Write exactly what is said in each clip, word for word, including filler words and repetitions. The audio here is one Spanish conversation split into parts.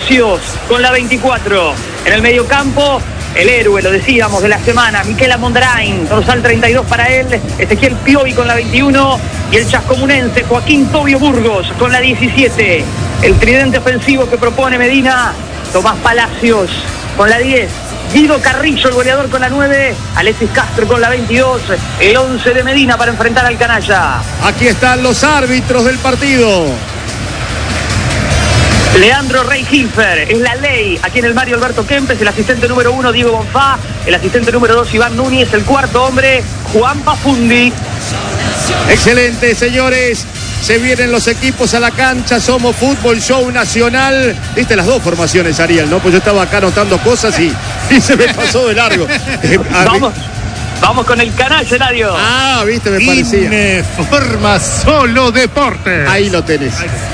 Palacios con la veinticuatro. En el mediocampo, el héroe, lo decíamos, de la semana, Miquel Mondrain, dorsal treinta y dos para él, Ezequiel Piovi con la veintiuno y el chascomunense Joaquín Tobio Burgos con la diecisiete. El tridente ofensivo que propone Medina, Tomás Palacios con la diez, Guido Carrillo, el goleador, con la nueve, Alexis Castro con la veintidós, el once de Medina para enfrentar al canalla. Aquí están los árbitros del partido. Leandro Rey Hilfer, es la ley aquí en el Mario Alberto Kempes, el asistente número uno Diego Bonfá, el asistente número dos Iván Núñez, el cuarto hombre Juan Pafundi. Excelente, señores. Se vienen los equipos a la cancha. Somos Fútbol Show Nacional. Viste las dos formaciones, Ariel, ¿no? Pues yo estaba acá anotando cosas y, y se me pasó de largo. Vamos. Vamos con el canalla, Eladio. Ah, viste, me parecía. Informa Solo Deportes. Ahí lo tenés.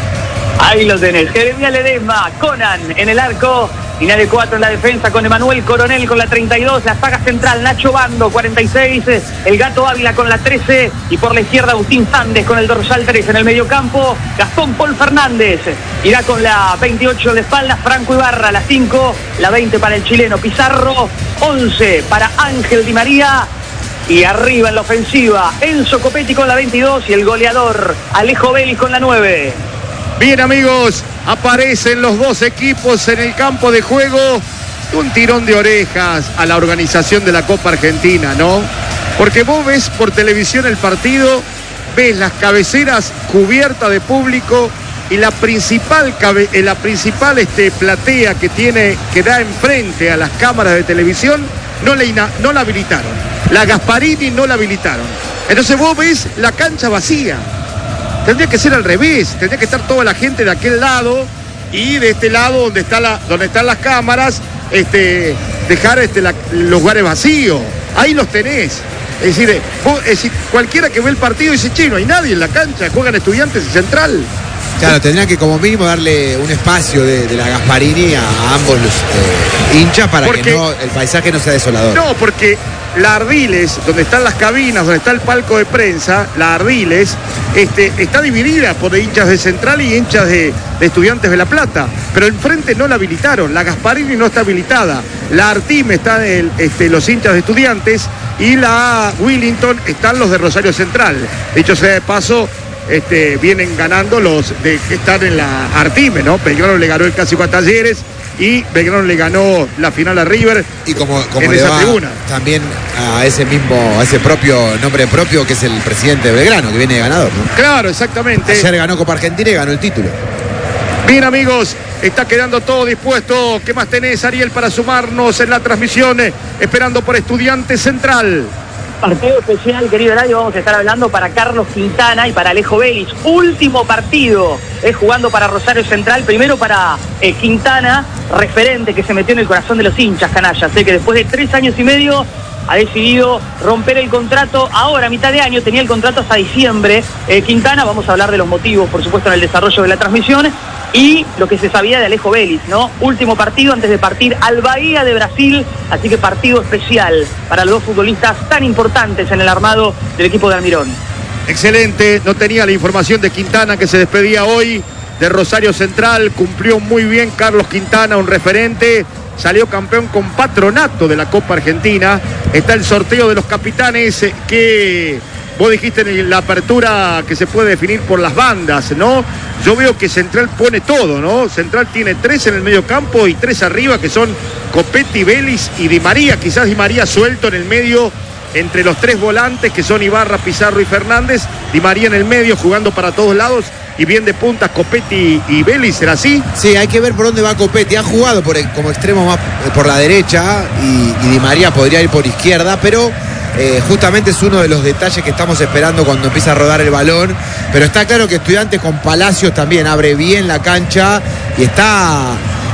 Ahí lo tenés. Jeremías Ledesma, Conan en el arco. Línea de cuatro en la defensa con Emanuel Coronel con la treinta y dos. La saga central, Nacho Bando, cuarenta y seis. El Gato Ávila con la trece. Y por la izquierda, Agustín Sández con el dorsal tres. En el mediocampo, Gastón Paul Fernández. Irá con la veintiocho de espaldas, Franco Ibarra, la cinco. La veinte para el chileno Pizarro. once para Ángel Di María. Y arriba en la ofensiva, Enzo Copetti con la veintidós. Y el goleador, Alejo Vélez con la nueve. Bien, amigos, aparecen los dos equipos en el campo de juego. Un tirón de orejas a la organización de la Copa Argentina, ¿no? Porque vos ves por televisión el partido, ves las cabeceras cubiertas de público y la principal, cabe, la principal este, platea que tiene, que da enfrente a las cámaras de televisión, no, le, no la habilitaron. La Gasparini no la habilitaron. Entonces vos ves la cancha vacía. Tendría que ser al revés, tendría que estar toda la gente de aquel lado y de este lado donde, está la, donde están las cámaras, este, dejar este, la, los lugares vacíos. Ahí los tenés. Es decir, vos, es decir, cualquiera que ve el partido dice, che, no hay nadie en la cancha, juegan Estudiantes y Central. Claro, tendría que como mínimo darle un espacio de, de la Gasparini a, a ambos los eh, hinchas para porque, que no, el paisaje no sea desolador. No, porque la Ardiles, donde están las cabinas, donde está el palco de prensa, la Ardiles, este, está dividida por hinchas de Central y hinchas de, de Estudiantes de La Plata. Pero enfrente no la habilitaron, la Gasparini no está habilitada. La Artime está en este, los hinchas de Estudiantes y la Willington están los de Rosario Central. Dicho sea de paso, Este, vienen ganando los de que están en la Artime, ¿no? Belgrano le ganó el clásico a Talleres y Belgrano le ganó la final a River. Y como, como en le esa va tribuna también a ese mismo, a ese propio nombre propio que es el presidente de Belgrano, que viene de ganador, ¿no? Claro, exactamente. Ayer ganó Copa Argentina y ganó el título. Bien, amigos, está quedando todo dispuesto. ¿Qué más tenés, Ariel, para sumarnos en la transmisión? Eh, esperando por Estudiantes Central. Partido especial, querido Eladio, vamos a estar hablando para Carlos Quintana y para Alejo Vélez. Último partido, es eh, jugando para Rosario Central. Primero para eh, Quintana, referente que se metió en el corazón de los hinchas canallas. Sé eh, que después de tres años y medio ha decidido romper el contrato. Ahora, a mitad de año, tenía el contrato hasta diciembre. Eh, Quintana, vamos a hablar de los motivos, por supuesto, en el desarrollo de la transmisión. Y lo que se sabía de Alejo Vélez, ¿no? Último partido antes de partir al Bahía de Brasil, así que partido especial para los dos futbolistas tan importantes en el armado del equipo de Almirón. Excelente, no tenía la información de Quintana que se despedía hoy de Rosario Central, cumplió muy bien Carlos Quintana, un referente, salió campeón con Patronato de la Copa Argentina, está el sorteo de los capitanes que... Vos dijiste en la apertura que se puede definir por las bandas, ¿no? Yo veo que Central pone todo, ¿no? Central tiene tres en el medio campo y tres arriba, que son Copetti, Vélez y Di María. Quizás Di María suelto en el medio entre los tres volantes, que son Ibarra, Pizarro y Fernández. Di María en el medio, jugando para todos lados. Y bien de puntas Copetti y Vélez, ¿será así? Sí, hay que ver por dónde va Copetti. Ha jugado por el, como extremo más por la derecha y, y Di María podría ir por izquierda, pero... Eh, justamente es uno de los detalles que estamos esperando cuando empieza a rodar el balón, pero está claro que Estudiantes con Palacios también abre bien la cancha y está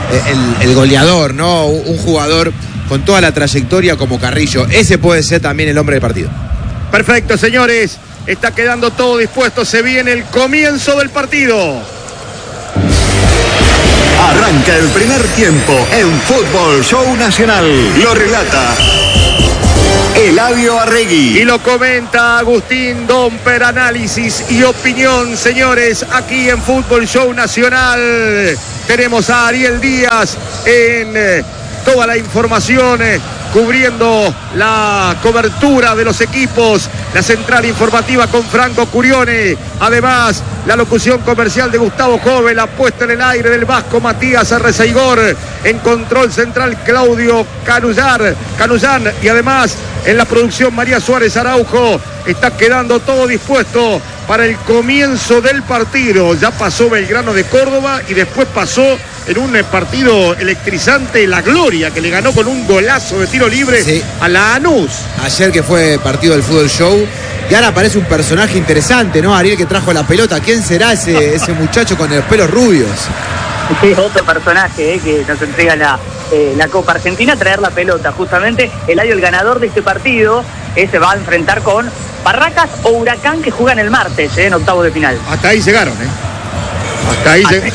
el, el goleador, ¿no? Un jugador con toda la trayectoria como Carrillo. Ese puede ser también el hombre del partido. Perfecto, señores, está quedando todo dispuesto, se viene el comienzo del partido. Arranca el primer tiempo en Fútbol Show Nacional. Lo relata Eladio Arregui. Y lo comenta Agustín Domper, análisis y opinión, señores, aquí en Fútbol Show Nacional. Tenemos a Ariel Díaz en eh, toda la información, eh, cubriendo la cobertura de los equipos, la central informativa con Franco Curione, además la locución comercial de Gustavo Jove, la puesta en el aire del vasco Matías Arreceigor, en control central Claudio Canullar, Canullán, y además en la producción María Suárez Araujo. Está quedando todo dispuesto para el comienzo del partido. Ya pasó Belgrano de Córdoba y después pasó en un partido electrizante La Gloria, que le ganó con un golazo de tiro libre sí. a Lanús. Ayer que fue partido del Fútbol Show. Y ahora aparece un personaje interesante, ¿no? Ariel, que trajo la pelota. ¿Quién será ese, ese muchacho con los pelos rubios? Sí, otro personaje eh, que nos entrega la, eh, la Copa Argentina, traer la pelota. Justamente Eladio, el ganador de este partido, eh, se va a enfrentar con Barracas o Huracán, que juegan el martes eh, en octavos de final. Hasta ahí llegaron, ¿eh? Hasta ahí llegaron.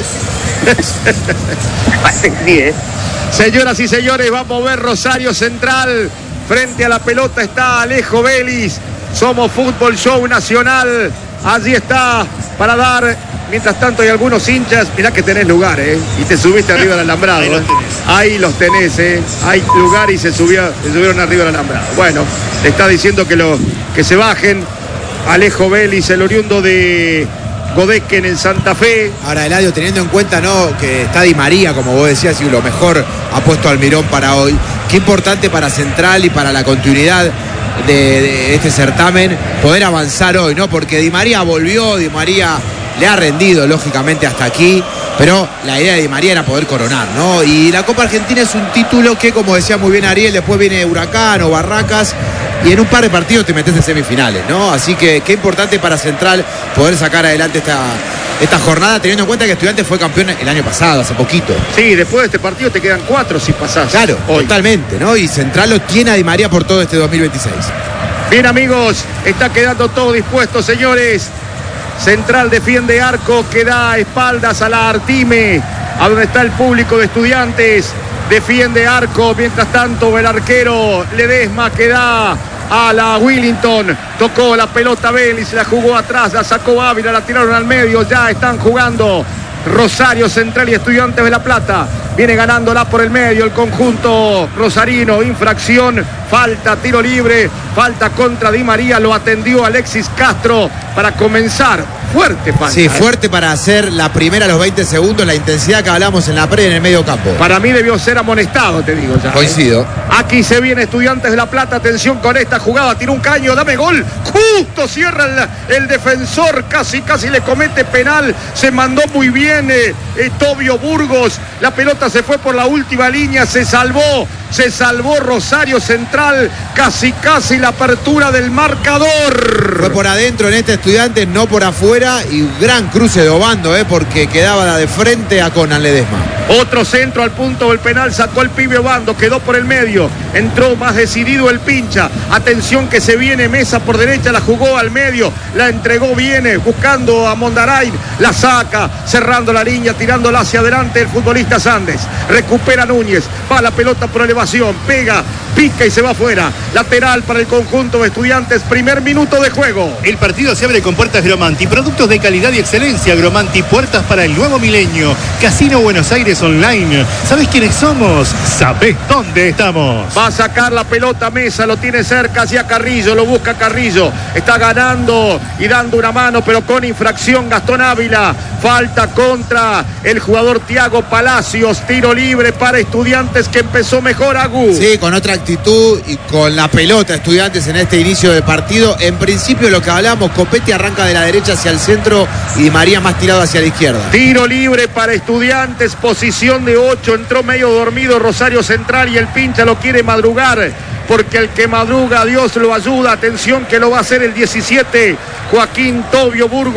Sí, ¿eh? Señoras y señores, va a mover Rosario Central. Frente a la pelota está Alejo Vélez. Somos Fútbol Show Nacional. Allí está para dar. Mientras tanto hay algunos hinchas. Mirá que tenés lugar, ¿eh? Y te subiste arriba del alambrado. Ahí, ¿eh? Ahí los tenés, ¿eh? Hay lugar y se, subió, se subieron arriba del alambrado. Bueno, te está diciendo que, lo, que se bajen. Alejo Vélez, el oriundo de Godeque en el Santa Fe. Ahora, Eladio, teniendo en cuenta, ¿no?, que está Di María, como vos decías, y lo mejor ha puesto Almirón para hoy. Qué importante para Central y para la continuidad de, de este certamen poder avanzar hoy, ¿no? Porque Di María volvió, Di María le ha rendido, lógicamente, hasta aquí, pero la idea de Di María era poder coronar, ¿no? Y la Copa Argentina es un título que, como decía muy bien Ariel, después viene Huracán o Barracas, y en un par de partidos te metes en semifinales, ¿no? Así que qué importante para Central poder sacar adelante esta, esta jornada, teniendo en cuenta que Estudiantes fue campeón el año pasado, hace poquito. Sí, después de este partido te quedan cuatro si pasás. Claro, hoy. Totalmente, ¿no? Y Central lo tiene a Di María por todo este dos mil veintiséis. Bien, amigos, está quedando todo dispuesto, señores. Central defiende arco que da espaldas a la Artime, a donde está el público de Estudiantes. Defiende arco, mientras tanto el arquero Ledesma que da a la Willington. Tocó la pelota Vélez, la jugó atrás, la sacó Ávila, la tiraron al medio. Ya están jugando Rosario Central y Estudiantes de La Plata. Viene ganándola por el medio el conjunto rosarino. Infracción, falta, tiro libre, falta contra Di María. Lo atendió Alexis Castro para comenzar. Fuerte falta. Sí, fuerte para hacer la primera a los veinte segundos. La intensidad que hablamos en la pre en el medio campo. Para mí debió ser amonestado, te digo ya. Coincido. ¿eh? Aquí se viene Estudiantes de La Plata. Atención con esta jugada. Tiró un caño, dame gol. Justo cierra el, el defensor. Casi, casi le comete penal. Se mandó muy bien eh, eh, Tobio Burgos. La pelota se fue por la última línea. Se salvó. Se salvó Rosario Central. Casi, casi la apertura del marcador. Fue por adentro en este Estudiantes, no por afuera. Y gran cruce de Obando, ¿eh? Porque quedaba de frente a Conan Ledesma. Otro centro al punto del penal, sacó el pibe Obando, quedó por el medio, entró más decidido el Pincha. Atención que se viene Mesa por derecha, la jugó al medio, la entregó, viene buscando a Mondarain, la saca, cerrando la línea, tirándola hacia adelante el futbolista Sandes. Recupera Núñez, va la pelota por elevación, pega, pica y se va afuera. Lateral para el conjunto de Estudiantes, primer minuto de juego. El partido se abre con puertas Gromanti, productos de calidad y excelencia. Gromanti, puertas para el nuevo milenio. Casino Buenos Aires Online. ¿Sabes quiénes somos? ¿Sabés dónde estamos? Va a sacar la pelota Mesa, lo tiene cerca hacia Carrillo, lo busca Carrillo. Está ganando y dando una mano, pero con infracción Gastón Ávila. Falta contra el jugador Tiago Palacios. Tiro libre para Estudiantes que empezó mejor, Agu. Sí, con otra actitud y con la pelota Estudiantes en este inicio de partido. En principio lo que hablamos, Copetti arranca de la derecha hacia el centro y Di María más tirado hacia la izquierda. Tiro libre para Estudiantes, posición de ocho, entró medio dormido Rosario Central y el Pincha lo quiere madrugar, porque el que madruga Dios lo ayuda. Atención que lo va a hacer el diecisiete, Joaquín Tobio Burgos.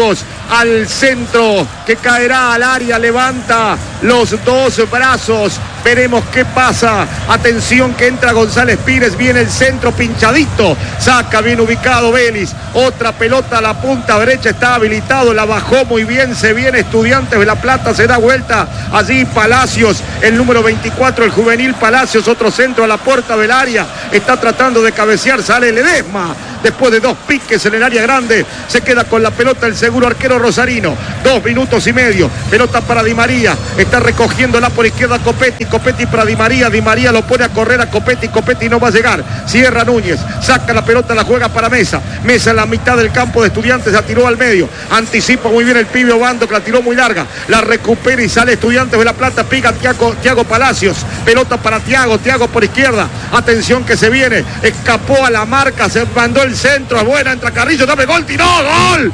al centro, que caerá al área, levanta los dos brazos. Veremos qué pasa. Atención que entra González Pires, viene el centro pinchadito, saca bien ubicado Vélez, otra pelota a la punta derecha, está habilitado, la bajó muy bien, se viene Estudiantes de La Plata, se da vuelta allí Palacios, el número veinticuatro, el juvenil Palacios, otro centro a la puerta del área, está tratando de cabecear, sale Ledesma, después de dos piques en el área grande, se queda con la pelota el seguro arquero rosarino, dos minutos y medio, pelota para Di María, está recogiéndola por izquierda Copetti, Copetti para Di María, Di María lo pone a correr a Copetti, Copetti no va a llegar, cierra Núñez, saca la pelota, la juega para Mesa, Mesa en la mitad del campo de Estudiantes, la tiró al medio, anticipa muy bien el pibe Obando, que la tiró muy larga, la recupera y sale Estudiantes de La Plata, pica Tiago, Tiago Palacios, pelota para Tiago, Tiago por izquierda, atención que se viene, escapó a la marca, se mandó el centro, es buena, entra Carrillo, dame gol, tiró, gol,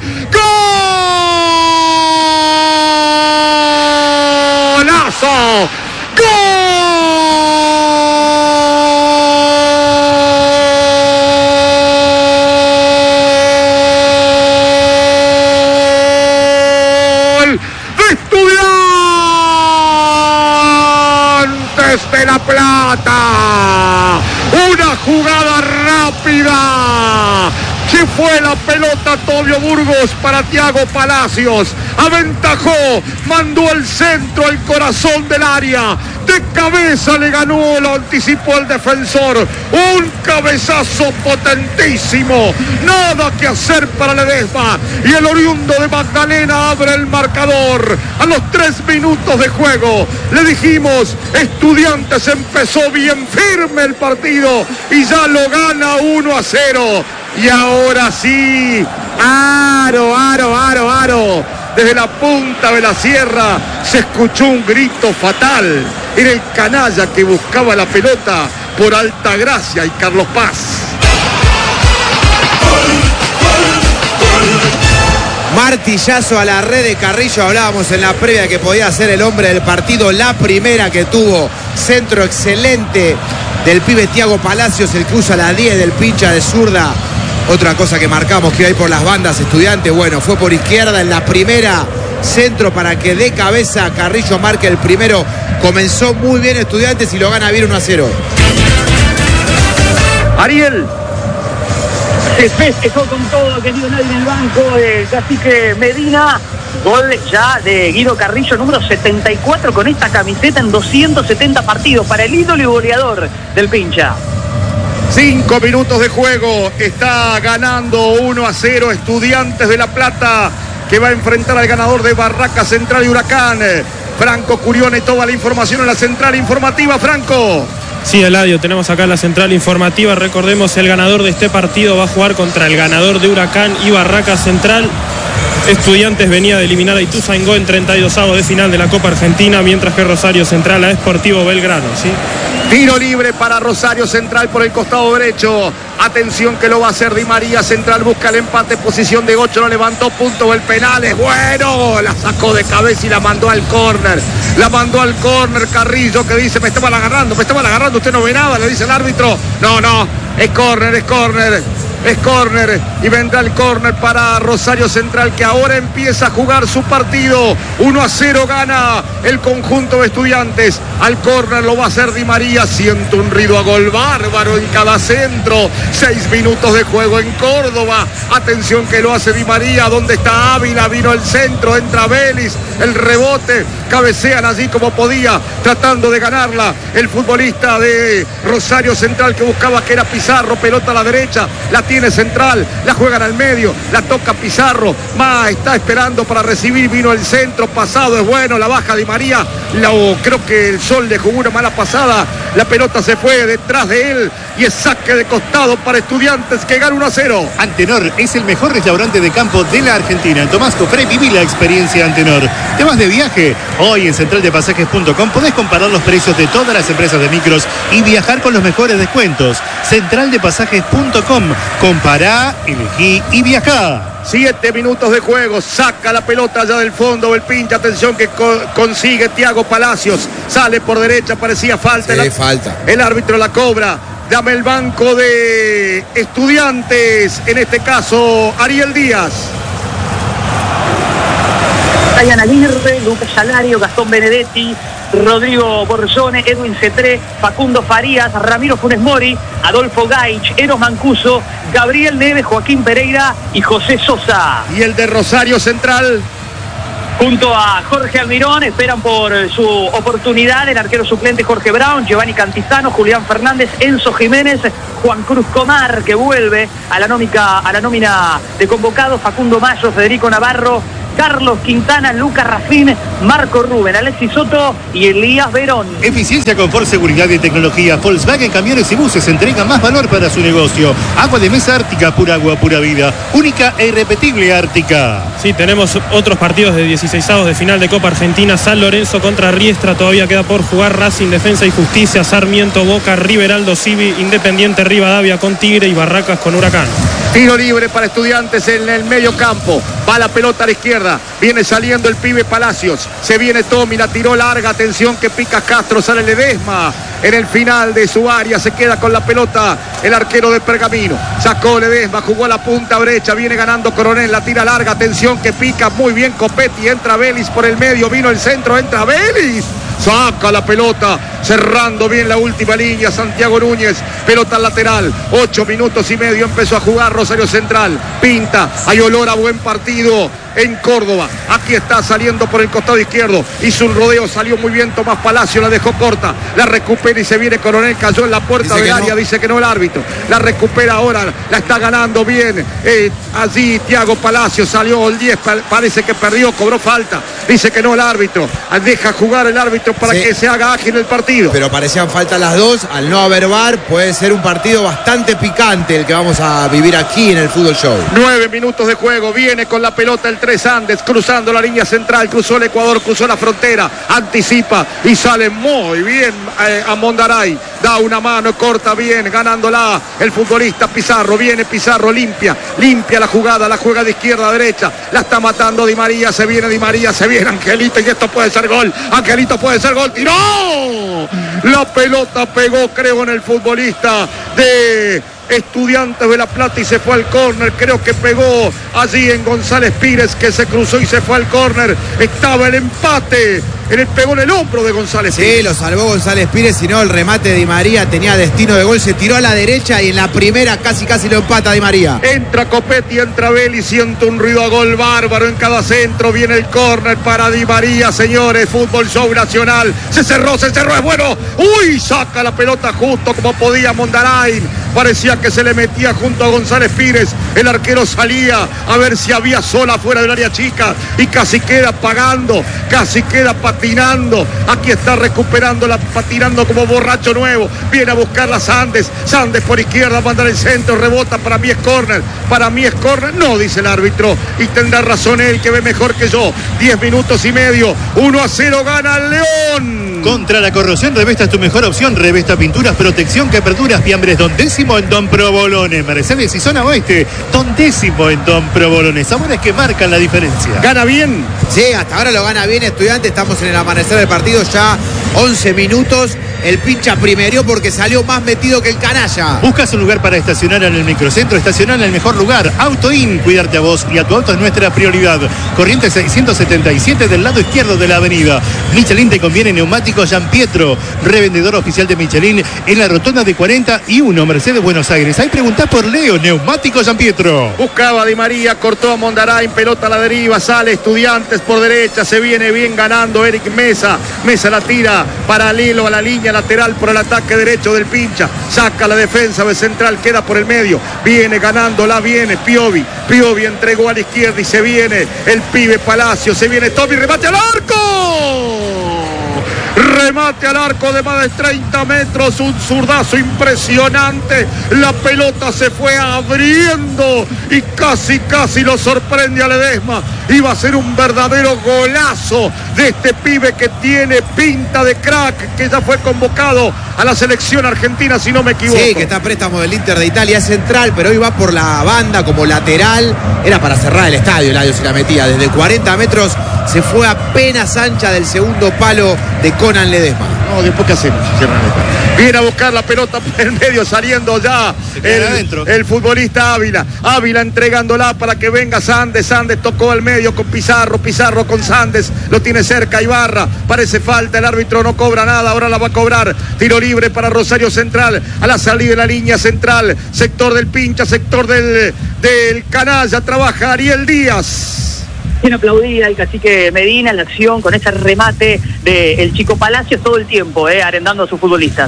golazo, gol de Estudiantes de La Plata, una jugada rápida, se fue la pelota Tobio Burgos para Tiago Palacios, aventajó, mandó el centro al corazón del área, de cabeza le ganó, lo anticipó el defensor, un cabezazo potentísimo, nada que hacer para Ledesma, y el oriundo de Magdalena abre el marcador a los tres minutos de juego. Le dijimos, Estudiantes empezó bien firme el partido y ya lo gana uno a cero. Y ahora sí, aro, aro, aro, aro. Desde la punta de la sierra se escuchó un grito fatal. Era el canalla que buscaba la pelota por Altagracia y Carlos Paz. Martillazo a la red de Carrillo, hablábamos en la previa que podía ser el hombre del partido, la primera que tuvo, centro excelente del pibe Tiago Palacios, el que usa la diez del pincha de zurda. Otra cosa que marcamos que iba a ir por las bandas Estudiantes, bueno, fue por izquierda en la primera, centro para que de cabeza Carrillo marque el primero. Comenzó muy bien Estudiantes y lo gana bien uno a cero. Ariel, se festejó con todo, querido nadie en el banco, el cacique Medina. Gol ya de Guido Carrillo, número setenta y cuatro con esta camiseta en doscientos setenta partidos para el ídolo y goleador del pincha. Cinco minutos de juego, está ganando uno a cero Estudiantes de La Plata, que va a enfrentar al ganador de Barraca Central y Huracán. Franco Curione, toda la información en la central informativa, Franco. Sí, Eladio, tenemos acá la central informativa. Recordemos, el ganador de este partido va a jugar contra el ganador de Huracán y Barraca Central. Estudiantes venía de eliminar a Ituzaingó en treinta y dos avos de final de la Copa Argentina, mientras que Rosario Central a Sportivo Belgrano, ¿sí? Tiro libre para Rosario Central por el costado derecho. Atención que lo va a hacer Di María. Central busca el empate, posición de ocho, lo levantó, punto del penal, es bueno, la sacó de cabeza y la mandó al córner. La mandó al córner Carrillo, que dice, me estaban agarrando, me estaban agarrando, usted no ve nada, le dice el árbitro. No, no, es córner, es córner. Es córner y vendrá el córner para Rosario Central, que ahora empieza a jugar su partido. uno a cero gana el conjunto de Estudiantes. Al córner lo va a hacer Di María. Siente un ruido a gol bárbaro en cada centro. Seis minutos de juego en Córdoba. Atención que lo hace Di María. ¿Dónde está Ávila? Vino el centro, entra Vélez. El rebote. Cabecean allí como podía, tratando de ganarla el futbolista de Rosario Central, que buscaba que era Pizarro. Pelota a la derecha. La tiene Central, la juegan al medio, la toca Pizarro, más está esperando para recibir, vino el centro, pasado es bueno, la baja Di María, lo, creo que el Sol le jugó una mala pasada, la pelota se fue detrás de él y es saque de costado para Estudiantes, que gana uno a cero. Antenor es el mejor restaurante de campo de la Argentina. En Tomás Cofré viví la experiencia Antenor. ¿Te vas de viaje? Hoy en central de pasajes punto com podés comparar los precios de todas las empresas de micros y viajar con los mejores descuentos. central de pasajes punto com. Compará, elegí y viajá. Siete minutos de juego, saca la pelota allá del fondo, el pincha, atención que co consigue Tiago Palacios, sale por derecha, parecía falta. Sí, el, falta. El árbitro la cobra, dame el banco de Estudiantes, en este caso Ariel Díaz. Ryan Aguirre, Lucas Salario, Gastón Benedetti, Rodrigo Borzone, Edwin Cetré, Facundo Farías, Ramiro Funes Mori, Adolfo Gaich, Eros Mancuso, Gabriel Neves, Joaquín Pereira y José Sosa. Y el de Rosario Central, junto a Jorge Almirón, esperan por su oportunidad el arquero suplente Jorge Brown, Giovanni Cantizano, Julián Fernández, Enzo Jiménez, Juan Cruz Comar, que vuelve a la nómica, a la nómina de convocados, Facundo Mayo, Federico Navarro, Carlos Quintana, Lucas Rafín, Marco Rubén, Alexis Soto y Elías Verón. Eficiencia, confort, seguridad y tecnología. Volkswagen Camiones y Buses entrega más valor para su negocio. Agua de mesa Ártica, pura agua, pura vida. Única e irrepetible Ártica. Sí, tenemos otros partidos de dieciseisavos de final de Copa Argentina. San Lorenzo contra Riestra, todavía queda por jugar. Racing, Defensa y Justicia, Sarmiento, Boca, Riveraldo, Civi, Independiente, Rivadavia con Tigre y Barracas con Huracán. Tiro libre para Estudiantes en el medio campo. Va la pelota a la izquierda. Viene saliendo el pibe Palacios. Se viene Tommy, la tiró larga. Atención que pica Castro. Sale Ledesma en el final de su área. Se queda con la pelota el arquero de Pergamino. Sacó Ledesma, jugó a la punta brecha. Viene ganando Coronel. La tira larga. Atención que pica muy bien Copetti. Entra Vélez por el medio. Vino el centro. Entra Vélez. Saca la pelota, cerrando bien la última línea, Santiago Núñez, pelota al lateral, ocho minutos y medio empezó a jugar Rosario Central, pinta, hay olor a buen partido en Córdoba, aquí está saliendo por el costado izquierdo, hizo un rodeo, salió muy bien Tomás Palacio, la dejó corta, la recupera y se viene Coronel, cayó en la puerta del área, no. Dice que no el árbitro, la recupera ahora, la está ganando bien, eh, allí Thiago Palacio, salió el diez, parece que perdió, cobró falta, dice que no el árbitro, deja jugar el árbitro para sí. que se haga ágil el partido. Pero parecían falta las dos, al no haber V A R puede ser un partido bastante picante el que vamos a vivir aquí en el Fútbol Show. Nueve minutos de juego, viene con la pelota el Tres Andes, cruzando la línea central, cruzó el Ecuador, cruzó la frontera, anticipa y sale muy bien eh, a Mondaray, da una mano, corta bien, ganándola el futbolista Pizarro, viene Pizarro, limpia, limpia la jugada, la juega de izquierda a derecha, la está matando Di María, se viene Di María, se viene Angelito y esto puede ser gol, Angelito puede ser gol, tiró, la pelota pegó creo en el futbolista de Estudiantes de La Plata y se fue al córner, creo que pegó allí en González Pires que se cruzó y se fue al córner, estaba el empate, él pegó en el hombro de González Pires. Sí, lo salvó González Pires, si no el remate de Di María tenía destino de gol, se tiró a la derecha y en la primera casi casi lo empata Di María. Entra Copetti, entra Vélez, siente un ruido a gol bárbaro en cada centro, viene el córner para Di María, señores, Fútbol Show Nacional, se cerró, se cerró, es bueno, uy, saca la pelota justo como podía Mondarain, parecía que se le metía junto a González Pires, el arquero salía a ver si había sola fuera del área chica y casi queda pagando, casi queda patinando, aquí está recuperando, la patinando como borracho nuevo, viene a buscar a Sandes, Sandes por izquierda, manda el centro, rebota, para mí es córner, para mí es córner, no dice el árbitro y tendrá razón él que ve mejor que yo, diez minutos y medio, uno a cero gana el León. Contra la corrosión, Revesta es tu mejor opción. Revesta pinturas, protección que aperturas, fiambres. Don Décimo en Don Provolone. Mercedes y zona oeste. Don Décimo en Don Provolone. Sabores que marcan la diferencia. ¿Gana bien? Sí, hasta ahora lo gana bien Estudiante. Estamos en el amanecer del partido, ya once minutos. El pincha primero porque salió más metido que el canalla. ¿Buscas un lugar para estacionar en el microcentro? Estacionar en el mejor lugar. Autoin, cuidarte a vos y a tu auto es nuestra prioridad. Corriente seiscientos setenta y siete del lado izquierdo de la avenida. Michelin te conviene neumáticos Gian Pietro, revendedor oficial de Michelin en la rotonda de cuarenta y uno, Mercedes, Buenos Aires. Ahí preguntás por Leo, neumáticos Gian Pietro. Buscaba a Di María, cortó a Mondarain, pelota a la deriva, sale Estudiantes por derecha, se viene bien ganando Eric Mesa. Mesa la tira paralelo a la línea lateral por el ataque derecho del pincha, saca la defensa de Central, queda por el medio, viene ganándola, viene Piovi, Piovi entregó a la izquierda y se viene el pibe Palacio, se viene Tommy, remate al arco, remate al arco de más de treinta metros, un zurdazo impresionante, la pelota se fue abriendo y casi casi lo sorprende a Ledesma, iba a ser un verdadero golazo de este pibe que tiene pinta de crack, que ya fue convocado a la selección argentina si no me equivoco. Sí, que está a préstamo del Inter de Italia, es central, pero hoy va por la banda como lateral, era para cerrar el estadio, Eladio se la metía, desde cuarenta metros se fue apenas ancha del segundo palo de Conan Ledesma. No, después ¿qué hacemos? Cierran esta. Viene a buscar la pelota por el medio, saliendo ya el, el futbolista Ávila. Ávila entregándola para que venga Sandes. Sandes tocó al medio con Pizarro. Pizarro con Sandes. Lo tiene cerca Ibarra. Parece falta. El árbitro no cobra nada. Ahora la va a cobrar. Tiro libre para Rosario Central. A la salida de la línea central. Sector del Pincha. Sector del, del Canalla. Trabaja Ariel Díaz. Bien aplaudida el cacique Medina en la acción con ese remate del Chico Palacios todo el tiempo, eh, arendando a sus futbolistas.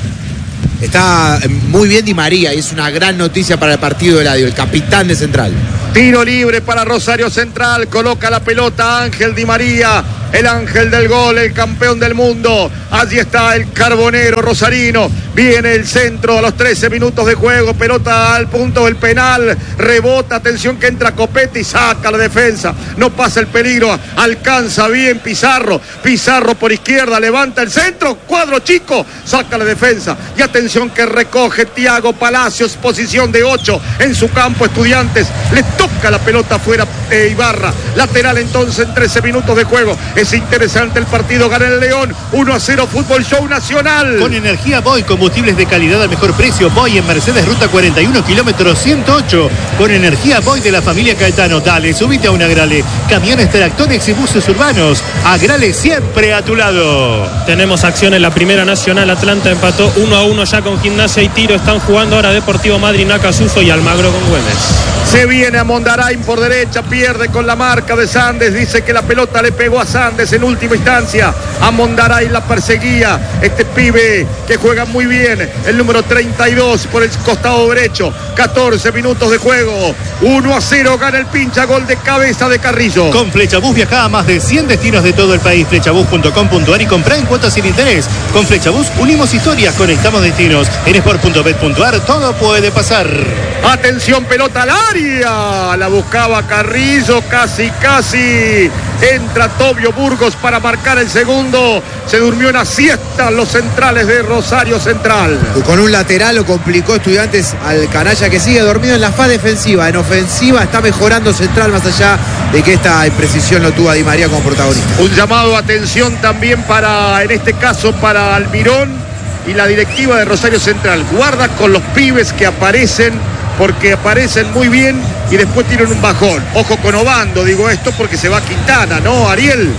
Está muy bien Di María y es una gran noticia para el partido de Eladio, el capitán de Central. Tiro libre para Rosario Central, coloca la pelota Ángel Di María, el ángel del gol, el campeón del mundo. Allí está el carbonero rosarino. Viene el centro a los trece minutos de juego, pelota al punto del penal, rebota, atención que entra Copetti, saca la defensa, no pasa el peligro, alcanza bien Pizarro, Pizarro por izquierda, levanta el centro, cuadro chico, saca la defensa y atención que recoge Tiago Palacios, posición de ocho en su campo Estudiantes, le toca la pelota fuera eh, Ibarra, lateral entonces en trece minutos de juego. Es interesante el partido, gana el León, uno a cero, Fútbol Show Nacional. Con energía Boy, combustibles de calidad al mejor precio. Boy en Mercedes, ruta cuarenta y uno, kilómetro ciento ocho. Con energía Boy de la familia Caetano. Dale, subite a un Agrale. Camiones, tractores y buses urbanos. Agrale siempre a tu lado. Tenemos acción en la Primera Nacional. Atlanta empató uno a uno ya con Gimnasia y Tiro. Están jugando ahora Deportivo Madrid, Nacasuso y Almagro con Güemes. Se viene a Mondarain por derecha, pierde con la marca de Sandes, dice que la pelota le pegó a Sandes en última instancia. A Mondarain la perseguía este pibe que juega muy bien, el número treinta y dos por el costado derecho. catorce minutos de juego, uno a cero gana el Pincha, gol de cabeza de Carrillo. Con Flechabús viaja a más de cien destinos de todo el país. Flechabús punto com punto ar y comprá en cuotas sin interés. Con Flechabús unimos historias, conectamos destinos. En sport punto bet punto ar todo puede pasar. Atención, pelota al área, la buscaba Carrillo, casi casi entra Tobio Burgos para marcar el segundo. Se durmió una siesta los centrales de Rosario Central. Con un lateral lo complicó Estudiantes al canalla que sigue dormido en la fase defensiva. En ofensiva está mejorando Central, más allá de que esta imprecisión lo tuvo a Di María como protagonista. Un llamado de atención también para, en este caso, para Almirón y la directiva de Rosario Central. Guarda con los pibes que aparecen, porque aparecen muy bien y después tienen un bajón. Ojo con Obando, digo esto porque se va Quintana, ¿no, Ariel?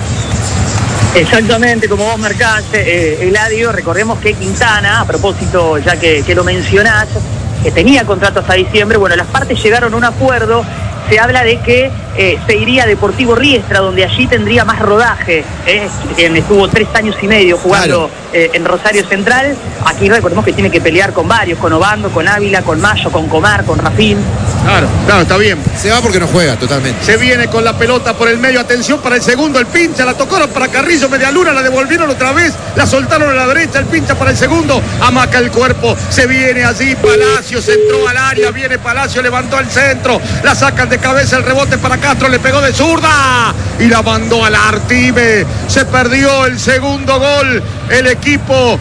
Exactamente, como vos marcaste, eh, Eladio, recordemos que Quintana, a propósito, ya que, que lo mencionás, que tenía contrato hasta diciembre, bueno, las partes llegaron a un acuerdo. Se habla de que eh, se iría a Deportivo Riestra, donde allí tendría más rodaje. Eh, quien estuvo tres años y medio jugando claro. eh, en Rosario Central. Aquí recordemos que tiene que pelear con varios, con Obando, con Ávila, con Mayo, con Comar, con Rafín. Claro, claro, está bien. Se va porque no juega totalmente. Se viene con la pelota por el medio. Atención para el segundo, el Pincha. La tocaron para Carrillo, media luna, la devolvieron otra vez. La soltaron a la derecha, el Pincha para el segundo. Amaca el cuerpo. Se viene allí Palacios, entró al área. Viene Palacio, levantó el centro. La sacan de cabeza, el rebote para Castro. Le pegó de zurda y la mandó al Artime. Se perdió el segundo gol. El equipo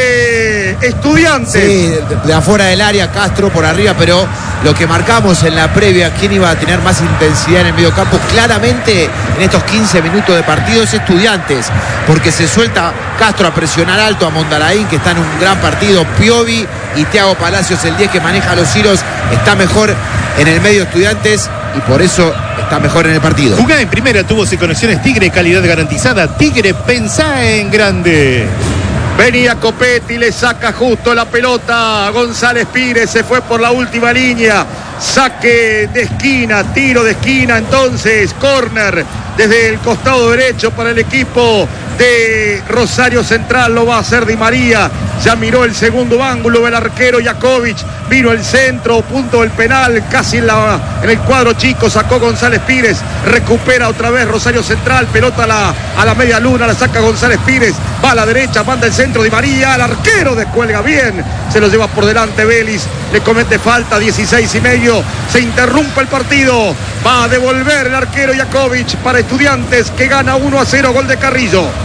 de Estudiantes. Sí, de, de afuera del área, Castro por arriba, pero lo que marcamos en la previa, quién iba a tener más intensidad en el medio campo, claramente en estos quince minutos de partido es Estudiantes, porque se suelta Castro a presionar alto a Mondarain, que está en un gran partido. Piovi y Tiago Palacios, el diez que maneja los hilos, está mejor en el medio Estudiantes y por eso está mejor en el partido. Jugá en primera, tubos y conexiones Tigre, calidad garantizada. Tigre, pensá en grande. Venía Copetti, le saca justo la pelota a González Pires, se fue por la última línea, saque de esquina, tiro de esquina, entonces córner desde el costado derecho para el equipo de Rosario Central, lo va a hacer Di María, ya miró el segundo ángulo del arquero Jakovic, vino el centro, punto del penal, casi en, la, en el cuadro chico, sacó González Pires, recupera otra vez Rosario Central, pelota a la, a la media luna, la saca González Pires, va a la derecha, manda el centro Di María, el arquero descuelga bien, se lo lleva por delante Vélez, le comete falta, dieciséis y medio, se interrumpe el partido, va a devolver el arquero Jakovic para Estudiantes que gana uno a cero, gol de Carrillo.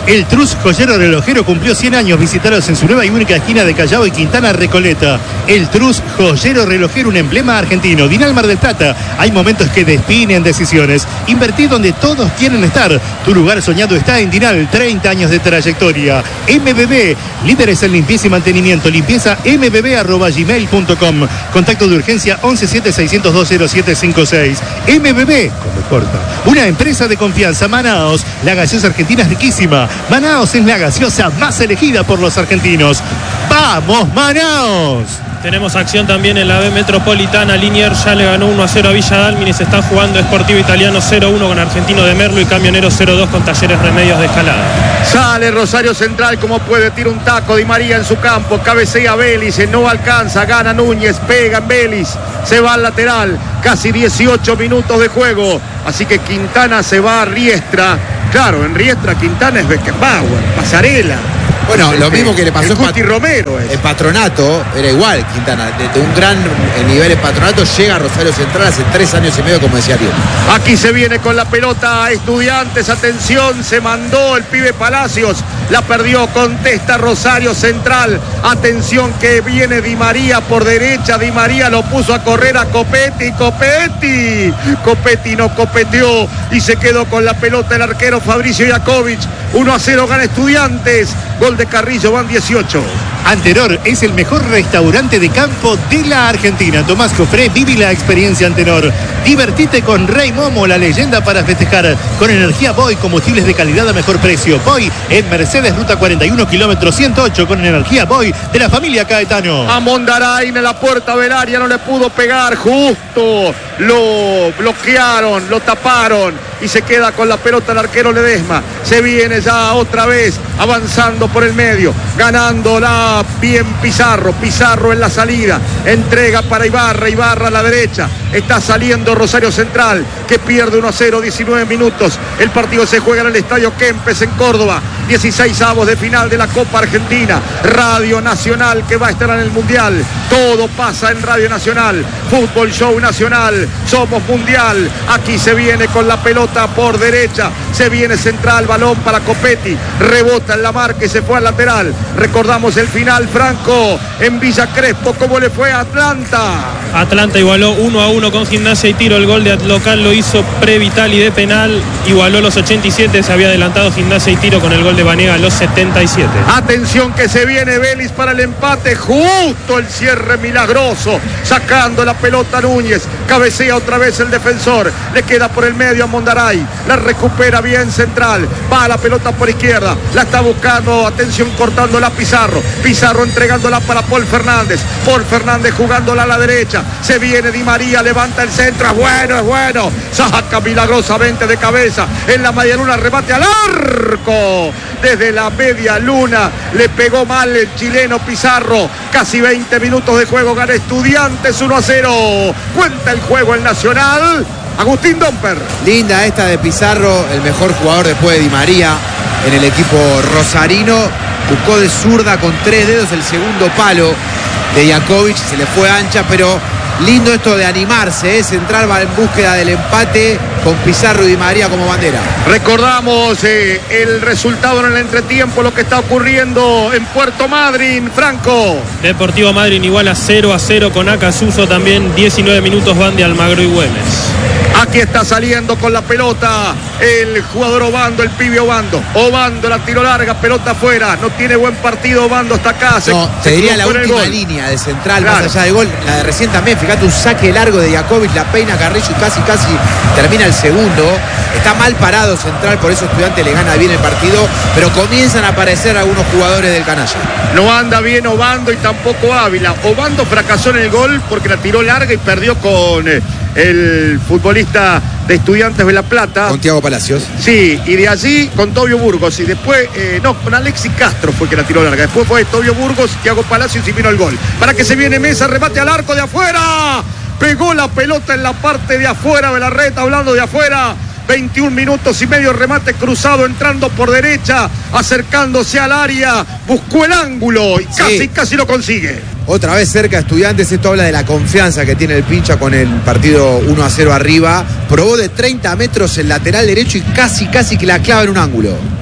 El Trus Joyero Relojero cumplió cien años. Visitaros en su nueva y única esquina de Callao y Quintana Recoleta. El Trus Joyero Relojero, un emblema argentino. Dinal Mar del Plata. Hay momentos que definen decisiones. Invertí donde todos quieren estar. Tu lugar soñado está en Dinal. treinta años de trayectoria. M B B, líderes en limpieza y mantenimiento. Limpieza m b b arroba gmail punto com. Contacto de urgencia once siete seiscientos dos cero siete cinco seis. M B B, como corta. Una empresa de confianza. Manaos, la gaseosa argentina es riquísima. Manaos es la gaseosa más elegida por los argentinos. ¡Vamos, Manaos! Tenemos acción también en la B Metropolitana. Liniers ya le ganó uno a cero a Villa Dálmine. Se está jugando Sportivo Italiano cero uno con Argentino de Merlo y Camionero cero dos con Talleres Remedios de Escalada. Sale Rosario Central como puede, tira un taco Di María en su campo, cabecea Vélez, no alcanza, gana Núñez, pega en Vélez, se va al lateral, casi dieciocho minutos de juego, así que Quintana se va a Riestra. Claro, en Riestra Quintana es Beckenbauer, Pasarela. Bueno, el, lo mismo que le pasó en Cuti Romero. Es. En Patronato, era igual Quintana. Desde un gran nivel en Patronato llega a Rosario Central hace tres años y medio, como decía Ariel. Aquí se viene con la pelota Estudiantes, atención, se mandó el pibe Palacios, la perdió, contesta Rosario Central, atención que viene Di María por derecha, Di María lo puso a correr a Copetti, Copetti, Copetti no copeteó y se quedó con la pelota el arquero Fabricio Iakovic. uno a cero gana Estudiantes, gol de Carrillo, van dieciocho. Antenor es el mejor restaurante de campo de la Argentina. Tomás Cofré, viví la experiencia Antenor. Divertite con Rey Momo, la leyenda para festejar. Con energía Boy, combustibles de calidad a mejor precio. Boy en Mercedes, ruta cuarenta y uno, kilómetro ciento ocho, con energía Boy de la familia Caetano. A Mondarain en la puerta del área, no le pudo pegar, justo lo bloquearon, lo taparon y se queda con la pelota el arquero Ledesma. Se viene ya otra vez avanzando por el medio, ganándola bien Pizarro, Pizarro en la salida, entrega para Ibarra, Ibarra a la derecha, está saliendo Rosario Central, que pierde uno a cero, diecinueve minutos, el partido se juega en el Estadio Kempes en Córdoba, dieciséis avos de final de la Copa Argentina, Radio Nacional que va a estar en el Mundial, todo pasa en Radio Nacional, Fútbol Show Nacional, somos Mundial, aquí se viene con la pelota por derecha, se viene Central, balón para Copetti, rebota en la marca y se fue al lateral, recordamos el final, Franco, en Villa Crespo, ¿cómo le fue a Atlanta? Atlanta igualó uno a uno con Gimnasia y Tiro, el gol de local lo hizo Previtali de penal, igualó los ochenta y siete, se había adelantado Gimnasia y Tiro con el gol de Vanega a los setenta y siete. Atención que se viene Vélez para el empate, justo el cierre milagroso, sacando la pelota Núñez, cabecea otra vez el defensor, le queda por el medio a Mondaray, la recupera bien Central, va la pelota por izquierda, la está buscando, atención cortándola Pizarro, Pizarro entregándola para Paul Fernández, Paul Fernández jugándola a la derecha, se viene Di María, levanta el centro, es bueno, es bueno, saca milagrosamente de cabeza, en la media luna, remate al arco, desde la media luna, le pegó mal el chileno Pizarro, casi veinte minutos de juego, gana Estudiantes uno a cero, cuenta el juego el Nacional, Agustín Domper. Linda esta de Pizarro, el mejor jugador después de Di María en el equipo rosarino, buscó de zurda con tres dedos el segundo palo de Iakovic, se le fue ancha, pero lindo esto de animarse, ¿eh? Central va en búsqueda del empate con Pizarro y Di María como bandera. Recordamos eh, el resultado en el entretiempo, lo que está ocurriendo en Puerto Madryn, Franco. Deportivo Madryn igual a cero a cero con Acasuso, también diecinueve minutos van de Almagro y Güemes. Aquí está saliendo con la pelota el jugador Obando, el pibe Obando. Obando la tiró larga, pelota afuera. No tiene buen partido Obando hasta acá. Se, no, te se diría la última gol. línea de Central, claro, más allá del gol. La de recién también, fíjate, un saque largo de Iakovic, la peina Carrillo y casi, casi termina el segundo. Está mal parado Central, por eso Estudiantes le gana bien el partido, pero comienzan a aparecer algunos jugadores del canalla. No anda bien Obando y tampoco Ávila. Obando fracasó en el gol porque la tiró larga y perdió con eh, el futbolista de Estudiantes de La Plata. Con Thiago Palacios. Sí, y de allí con Tobio Burgos. Y después, eh, no, con Alexis Castro fue que la tiró larga. Después fue Tobio Burgos, Thiago Palacios y vino el gol. Para que se viene Mesa, remate al arco de afuera. Pegó la pelota en la parte de afuera de la red, hablando de afuera. veintiún minutos y medio, remate cruzado, entrando por derecha, acercándose al área, buscó el ángulo y casi, sí. casi lo consigue. Otra vez cerca Estudiantes, esto habla de la confianza que tiene el pincha con el partido uno a cero arriba. Probó de treinta metros el lateral derecho y casi, casi que la clava en un ángulo.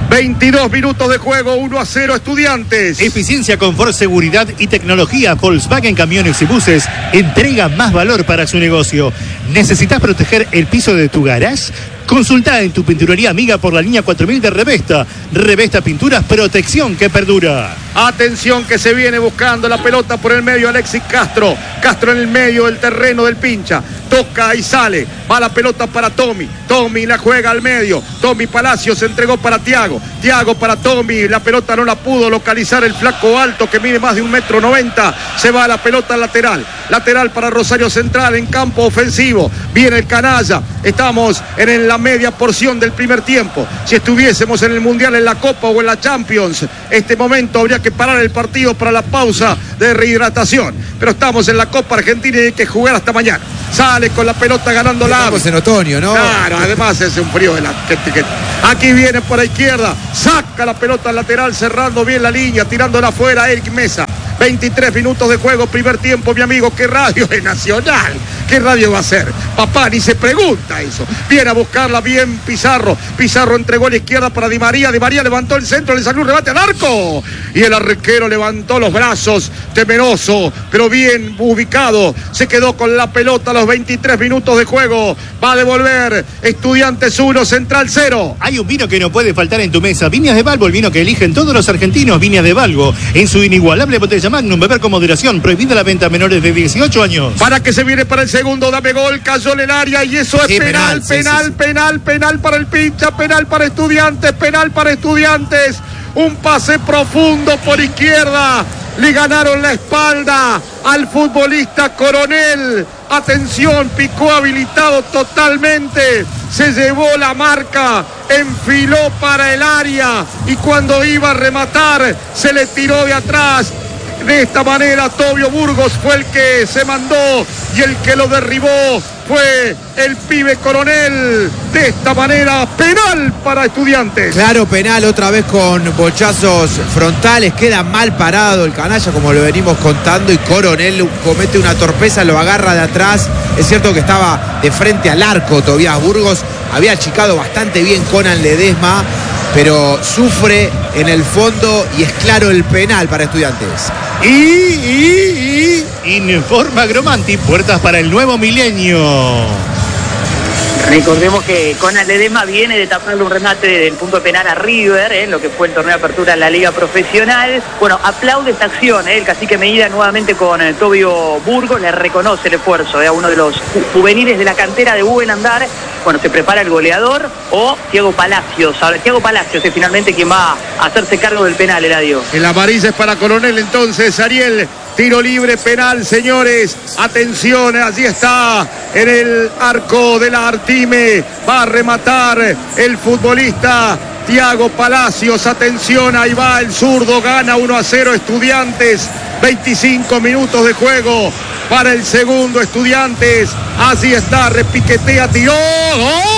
veintidós minutos de juego, uno a cero Estudiantes. Eficiencia, confort, seguridad y tecnología. Volkswagen Camiones y Buses entrega más valor para su negocio. ¿Necesitas proteger el piso de tu garage? Consulta en tu pinturería amiga por la línea cuatro mil de Revesta. Revesta Pinturas, protección que perdura. Atención que se viene buscando la pelota por el medio Alexis Castro. Castro en el medio del terreno del pincha. Toca y sale. Va la pelota para Tommy. Tommy la juega al medio. Tommy Palacios se entregó para Thiago. Thiago para Tommy. La pelota no la pudo localizar el flaco alto que mide más de un metro noventa. Se va la pelota lateral. Lateral para Rosario Central en campo ofensivo. Viene el canalla. Estamos en la media porción del primer tiempo. Si estuviésemos en el Mundial, en la Copa o en la Champions, este momento habría que parar el partido para la pausa de rehidratación. Pero estamos en la Copa Argentina y hay que jugar hasta mañana. Sale con la pelota ganando la. Estamos en otoño, ¿no? Claro, además es un frío de la. Aquí viene por la izquierda, saca la pelota al lateral, cerrando bien la línea, tirándola afuera Eric Mesa. veintitrés minutos de juego, primer tiempo, mi amigo. ¿Qué radio es Nacional? ¿Qué radio va a ser? Papá, ni se pregunta eso. Viene a buscarla bien Pizarro. Pizarro entregó a la izquierda para Di María. Di María levantó el centro, le salió un rebate al arco. Y el arquero levantó los brazos, temeroso, pero bien ubicado. Se quedó con la pelota a los veintitrés minutos de juego. Va a devolver Estudiantes uno, Central cero. Hay un vino que no puede faltar en tu mesa. Viñas de Balbo, el vino que eligen todos los argentinos. Viñas de Balbo, en su inigualable botella Magnum. Beber con moderación. Prohibida la venta a menores de dieciocho años. Para que se viene para el segundo, dame gol, cayó en el área y eso es sí, penal, penal, sí, penal, sí, sí. penal, penal para el pincha, penal para Estudiantes, penal para Estudiantes. Un pase profundo por izquierda. Le ganaron la espalda al futbolista Coronel. Atención, picó habilitado totalmente. Se llevó la marca, enfiló para el área y cuando iba a rematar se le tiró de atrás. De esta manera Tobio Burgos fue el que se mandó y el que lo derribó fue el pibe Coronel. De esta manera, penal para Estudiantes. Claro, penal otra vez con bochazos frontales. Queda mal parado el canalla, como lo venimos contando, y Coronel comete una torpeza, lo agarra de atrás. Es cierto que estaba de frente al arco Tobías Burgos. Había achicado bastante bien Conan Ledesma, pero sufre en el fondo y es claro el penal para Estudiantes. Y, y, y informa Gromanti, puertas para el nuevo milenio. Recordemos que Conan Ledesma viene de taparle un remate del punto penal a River, en eh, lo que fue el torneo de apertura en la Liga Profesional. Bueno, aplaude esta acción, eh, el cacique Medina nuevamente con eh, Tobio Burgos, le reconoce el esfuerzo eh, a uno de los ju juveniles de la cantera de Buen Andar. Bueno, se prepara el goleador o Thiago Palacios. Ahora Thiago Palacios es finalmente quien va a hacerse cargo del penal, Eladio. El amarilla es para Coronel entonces, Ariel. Tiro libre, penal, señores. Atención, allí está en el arco de la Artime. Va a rematar el futbolista Thiago Palacios. Atención, ahí va el zurdo. Gana uno a cero Estudiantes. veinticinco minutos de juego para el segundo Estudiantes. Así está, repiquetea, tiró. ¡Gol!